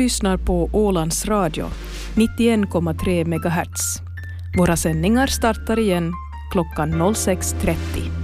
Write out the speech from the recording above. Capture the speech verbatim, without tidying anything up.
lyssnar på Ålands Radio, nittioen komma tre megahertz. Våra sändningar startar igen klockan sex trettio.